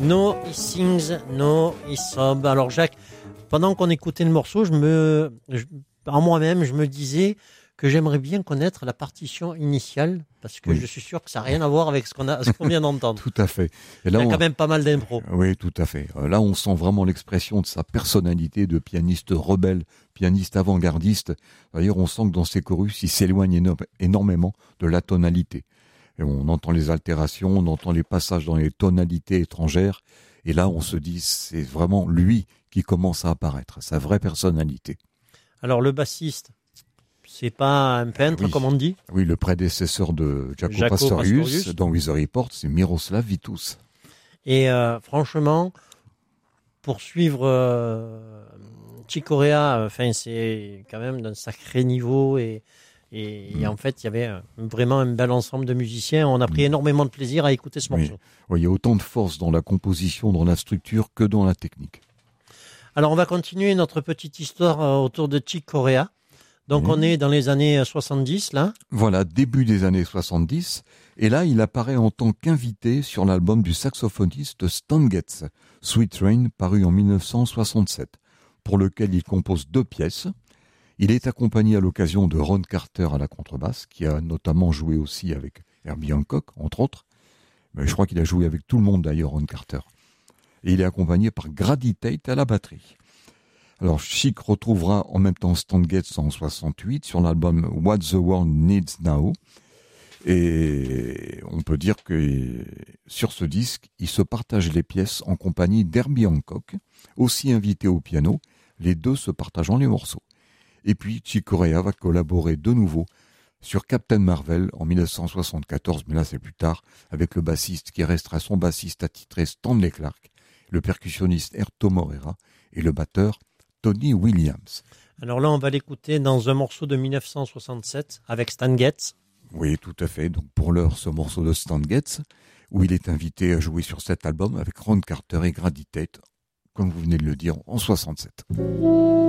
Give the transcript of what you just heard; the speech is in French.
No, he sings, no, he sob. Alors Jacques, pendant qu'on écoutait le morceau, en moi-même, je me disais que j'aimerais bien connaître la partition initiale, parce que je suis sûr que ça n'a rien à voir avec ce qu'on vient d'entendre. Tout à fait. Et là, il y a quand même pas mal d'impro. Oui, tout à fait. Là, on sent vraiment l'expression de sa personnalité de pianiste rebelle, pianiste avant-gardiste. D'ailleurs, on sent que dans ses chorus, il s'éloigne énormément de la tonalité. Et on entend les altérations, on entend les passages dans les tonalités étrangères. Et là, on se dit, c'est vraiment lui qui commence à apparaître, sa vraie personnalité. Alors, le bassiste, c'est pas un peintre, comme on dit? Oui, le prédécesseur de Jaco Pastorius dans With the Report, c'est Miroslav Vitous. Et franchement, pour suivre Chick Corea, c'est quand même d'un sacré niveau et en fait, il y avait vraiment un bel ensemble de musiciens. On a pris énormément de plaisir à écouter ce morceau. Oui, il y a autant de force dans la composition, dans la structure que dans la technique. Alors, on va continuer notre petite histoire autour de Chick Corea. Donc, on est dans les années 70, là. Voilà, début des années 70. Et là, il apparaît en tant qu'invité sur l'album du saxophoniste Stan Getz, Sweet Train, paru en 1967, pour lequel il compose 2 pièces. Il est accompagné à l'occasion de Ron Carter à la contrebasse, qui a notamment joué aussi avec Herbie Hancock, entre autres. Mais je crois qu'il a joué avec tout le monde d'ailleurs, Ron Carter. Et il est accompagné par Grady Tate à la batterie. Alors Chick retrouvera en même temps Stan Getz en 68 sur l'album What the World Needs Now. Et on peut dire que sur ce disque, il se partage les pièces en compagnie d'Herbie Hancock, aussi invité au piano, les deux se partageant les morceaux. Et puis Chick Corea va collaborer de nouveau sur Captain Marvel en 1974, mais là c'est plus tard, avec le bassiste qui restera son bassiste attitré Stanley Clarke, le percussionniste Erto Morera et le batteur Tony Williams. Alors là, on va l'écouter dans un morceau de 1967 avec Stan Getz. Oui, tout à fait. Donc pour l'heure, ce morceau de Stan Getz, où il est invité à jouer sur cet album avec Ron Carter et Grady Tate, comme vous venez de le dire, en 67.